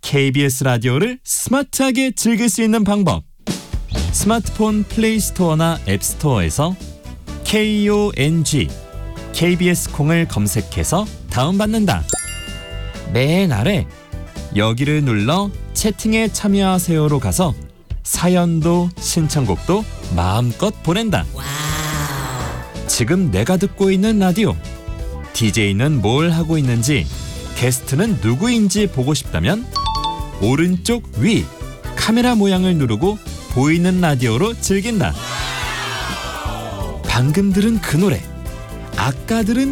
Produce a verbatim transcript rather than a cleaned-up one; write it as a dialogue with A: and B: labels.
A: 케이비에스 라디오를 스마트하게 즐길 수 있는 방법. 스마트폰 플레이 스토어나 앱 스토어에서 콩, 케이비에스 콩을 검색해서 다운받는다. 맨 아래 여기를 눌러 채팅에 참여하세요로 가서 사연도 신청곡도 마음껏 보낸다. 지금 내가 듣고 있는 라디오, 디제이는 뭘 하고 있는지, 게스트는 누구인지 보고 싶다면 오른쪽 위 카메라 모양을 누르고 보이는 라디오로 즐긴다. 방금 들은 그 노래, 아까 들은